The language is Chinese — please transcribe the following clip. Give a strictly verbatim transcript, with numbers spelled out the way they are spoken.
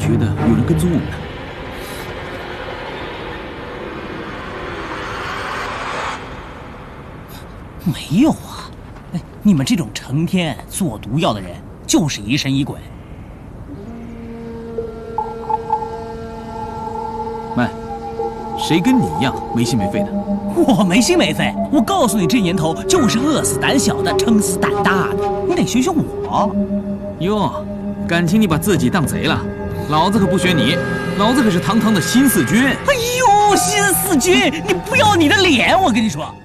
觉得有人跟踪我们呢。 没有啊，哎，你们这种成天做毒药的人，就是疑神疑鬼。 麦，谁跟你一样没心没肺的？ 我没心没肺，我告诉你，这年头就是饿死胆小的，撑死胆大的。你得学学我。 哟，感情你把自己当贼了？老子可不学你，老子可是堂堂的新四军。 哎呦，新四军，你不要你的脸，我跟你说。